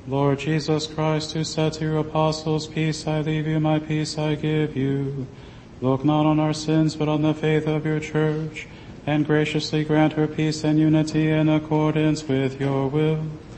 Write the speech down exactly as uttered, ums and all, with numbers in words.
Lord Jesus Christ, who said to your apostles, peace I leave you, my peace I give you, look not on our sins, but on the faith of your church, and graciously grant her peace and unity in accordance with your will.